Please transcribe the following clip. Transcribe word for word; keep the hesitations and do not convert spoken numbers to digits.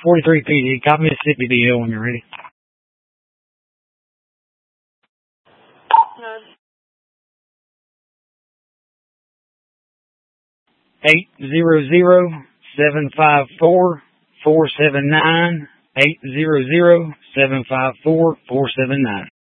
forty-three P D. Copy Mississippi D L when you're ready. No. Eight zero zero seven five four four seven nine. Eight zero zero seven five four four seven nine.